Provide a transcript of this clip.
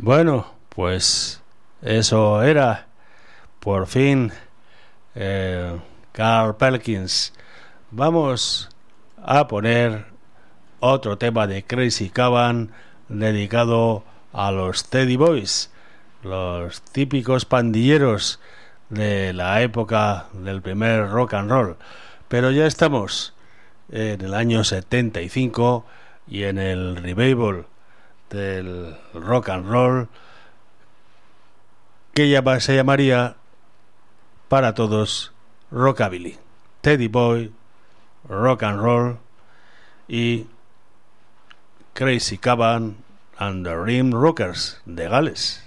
Bueno, pues eso era, por fin, Carl Perkins. Vamos a poner otro tema de Crazy Caban dedicado a los Teddy Boys, los típicos pandilleros de la época del primer rock and roll. Pero ya estamos en el año 75 y en el revival del rock and roll que ya se llamaría para todos Rockabilly, Teddy Boy, Rock and Roll y Crazy Caban and the Rim Rockers de Gales.